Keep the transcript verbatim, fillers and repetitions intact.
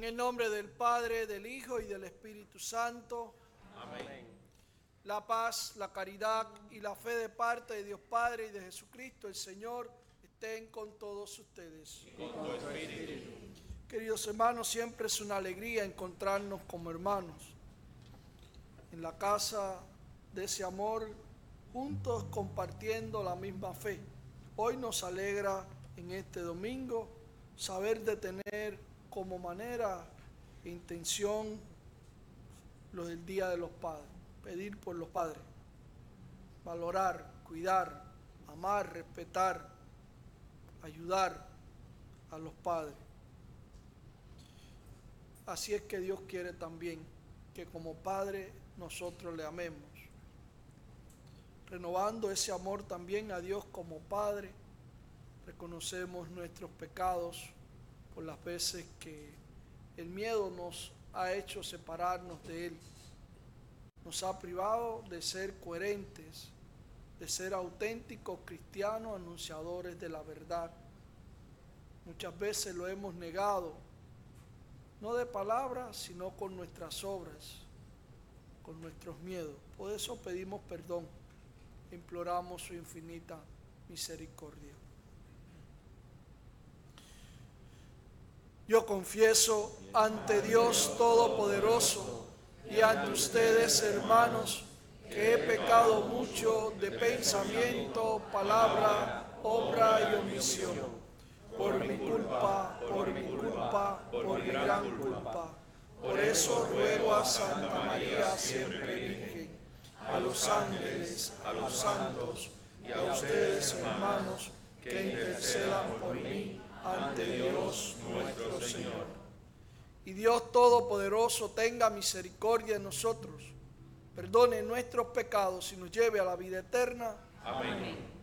En el nombre del Padre, del Hijo y del Espíritu Santo. Amén. La paz, la caridad y la fe de parte de Dios Padre y de Jesucristo el Señor estén con todos ustedes. Y con tu espíritu. Queridos hermanos, siempre es una alegría encontrarnos como hermanos en la casa de ese amor, juntos compartiendo la misma fe. Hoy nos alegra en este domingo saber de tener como manera e intención lo del Día de los Padres, pedir por los padres, valorar, cuidar, amar, respetar, ayudar a los padres. Así es que Dios quiere también que como padre nosotros le amemos, renovando ese amor también a Dios como Padre. Reconocemos nuestros pecados por las veces que el miedo nos ha hecho separarnos de Él. Nos ha privado de ser coherentes, de ser auténticos cristianos, anunciadores de la verdad. Muchas veces lo hemos negado, no de palabras, sino con nuestras obras, con nuestros miedos. Por eso pedimos perdón, imploramos su infinita misericordia. Yo confieso ante Dios Todopoderoso y ante ustedes, hermanos, que he pecado mucho de pensamiento, palabra, obra y omisión. Por mi culpa, por mi culpa, por mi gran culpa. Por eso ruego a Santa María, siempre Virgen, a los ángeles, a los santos y a ustedes, hermanos, que intercedan por mí ante Dios nuestro Señor. Y Dios Todopoderoso tenga misericordia de nosotros, perdone nuestros pecados y nos lleve a la vida eterna. Amén.